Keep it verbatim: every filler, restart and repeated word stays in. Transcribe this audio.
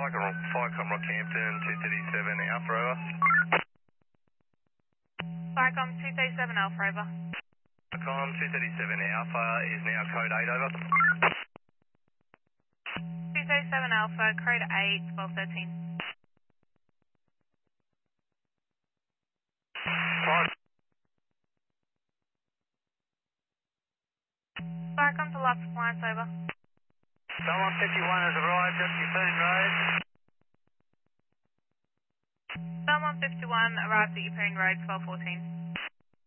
Firecom Rockhampton, two thirty-seven Alpha over. Firecom two thirty-seven Alpha over. Firecom two thirty-seven Alpha is now code eight over. two thirty-seven Alpha, code eight, twelve thirteen. Firecom to Lux Appliance over. Someone fifty-one has arrived at Euphane Road. Belmont fifty-one arrived at Euphane Road, twelve fourteen.